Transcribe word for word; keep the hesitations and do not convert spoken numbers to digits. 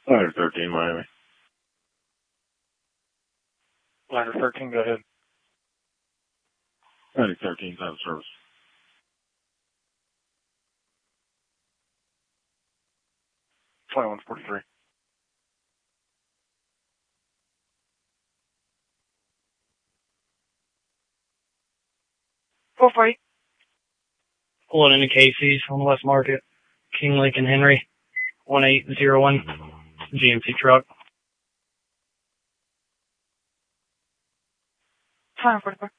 Ladder thirteen, Miami. Ladder thirteen, go ahead. Ladder thirteen, out of service. twenty-one forty-three. four forty. Pulling into Casey's on West Market, King Lake and Henry, one eight zero one, G M C truck. twenty-one forty-four.